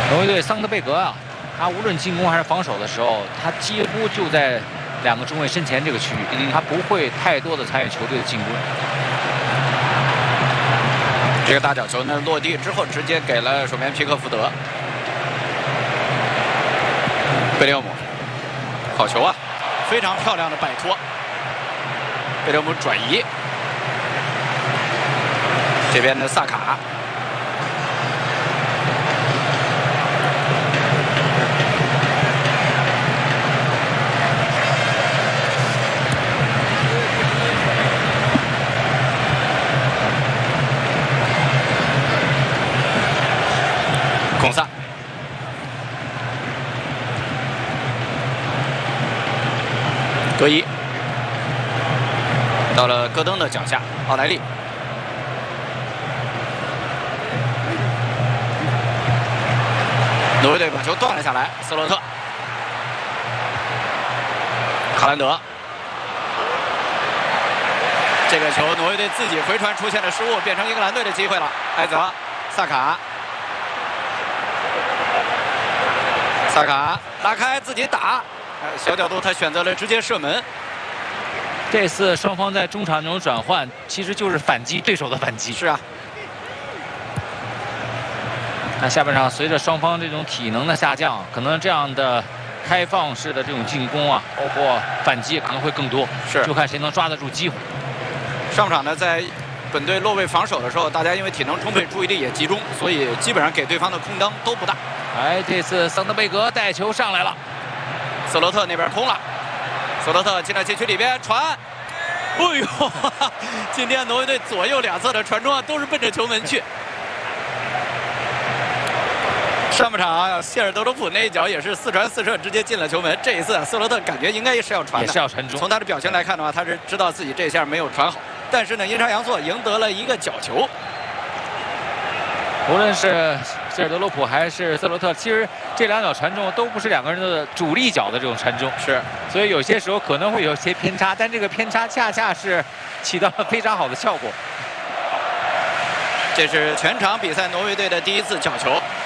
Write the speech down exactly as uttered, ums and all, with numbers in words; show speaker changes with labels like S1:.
S1: 挪威队桑德贝格啊，他无论进攻还是防守的时候，他几乎就在两个中卫身前这个区域，嗯、他不会太多的参与球队的进攻。
S2: 这个大角球呢落地之后，直接给了守门皮克福德。贝利厄姆，好球啊！非常漂亮的摆脱。贝利厄姆转移，这边的萨卡。 孔萨，格伊到了戈登的脚下，奥莱利，挪威队把球断了下来，斯洛特，哈兰德，这个球挪威队自己回传出现了失误，变成英格兰队的机会了，埃泽，萨卡。 萨卡拉开自己打，小角度他选择了直接射门。
S1: 这次双方在中场这种转换，其实就是反击对手的反击。
S2: 是啊。
S1: 那下半场随着双方这种体能的下降，可能这样的开放式的这种进攻啊，包括反击可能会更多。
S2: 是，
S1: 就看谁能抓得住机会。
S2: 上半场呢，在本队落位防守的时候，大家因为体能充沛，注意力也集中，所以基本上给对方的空当都不大。
S1: 哎，这次桑德贝格带球上来了，
S2: 斯洛特那边空了，斯洛特进到禁区里边传，哎呦，今天挪威队左右两侧的传中啊都是奔着球门去。上半场谢尔德罗普那一脚也是四传四射，直接进了球门。这一次斯洛特感觉应该也是要传的，
S1: 也是要传中。
S2: 从他的表情来看的话，他是知道自己这一下没有传好，但是呢，阴差阳错赢得了一个角球。
S1: 无论是谢尔德罗普还是斯洛特，其实这两脚传中都不是两个人的主力脚的这种传中，
S2: 是，
S1: 所以有些时候可能会有些偏差，但这个偏差恰恰是起到了非常好的效果。
S2: 这是全场比赛挪威队的第一次角球。